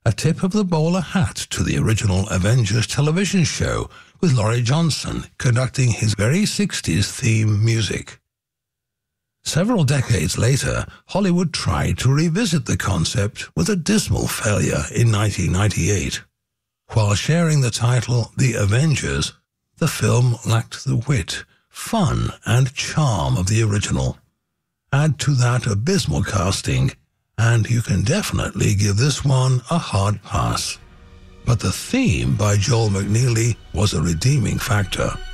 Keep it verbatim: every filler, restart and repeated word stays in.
a tip of the bowler hat to the original Avengers television show, with Laurie Johnson conducting his very sixties theme music. Several decades later, Hollywood tried to revisit the concept with a dismal failure in nineteen ninety-eight. While sharing the title The Avengers, the film lacked the wit, fun, and charm of the original. Add to that abysmal casting, and you can definitely give this one a hard pass. But the theme by Joel McNeely was a redeeming factor.